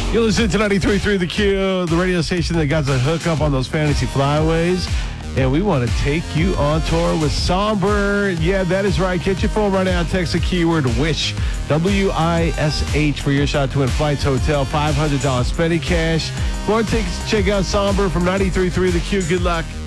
You're listening to 93.3 The Q, the radio station that got the hook up on those fantasy flyways. And we want to take you on tour with Somber. Yeah, that is right. Get your phone right now. Text the keyword WISH, W-I-S-H, for your shot to win flights, hotel, $500 spending cash. Floor tickets, check out Somber from 93.3 The Q. Good luck.